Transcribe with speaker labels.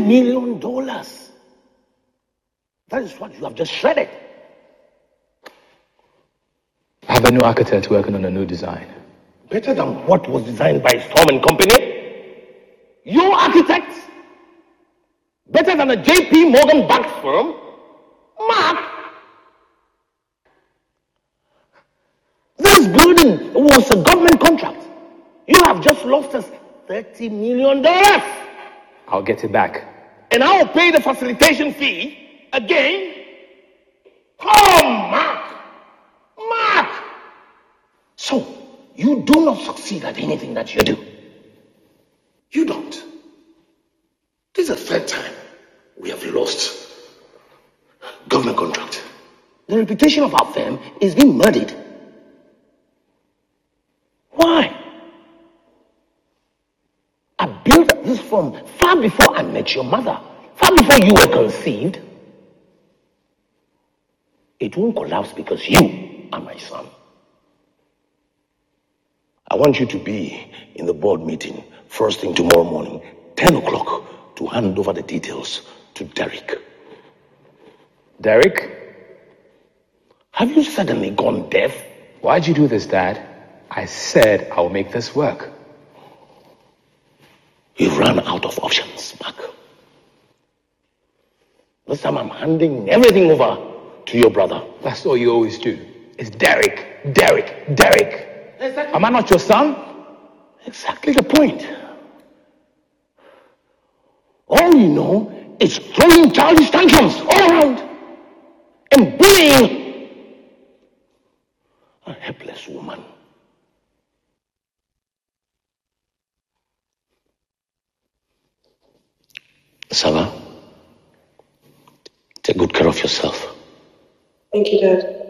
Speaker 1: million. That is what you have just shredded.
Speaker 2: I have a new architect working on a new design.
Speaker 1: Better than what was designed by Storm and Company? Your architect? Better than a JP Morgan backed firm? Mark! This building was a government contract. You have just lost us $30 million.
Speaker 2: I'll get it back.
Speaker 1: And I'll pay the facilitation fee again? Come, Mark! Mark! So, you do not succeed at anything that you do. You don't. This is the third time we have lost government contract. The reputation of our firm is being murdered. Why? I built this firm far before I met your mother, far before you were conceived. It won't collapse because you are my son. I want you to be in the board meeting first thing tomorrow morning, 10 o'clock, to hand over the details to Derek.
Speaker 2: Derek?
Speaker 1: Have you suddenly gone deaf?
Speaker 2: Why'd you do this, Dad? I said I'll make this work.
Speaker 1: You ran out of options, Mark. This time I'm handing everything over to your brother.
Speaker 2: That's all you always do. It's Derek, Derek, Derek.
Speaker 1: Exactly.
Speaker 2: Am I not your son?
Speaker 1: Exactly the point. All you know is throwing childish tantrums all around and bullying a helpless woman. Saba, take good care of yourself.
Speaker 3: Thank you, Dad.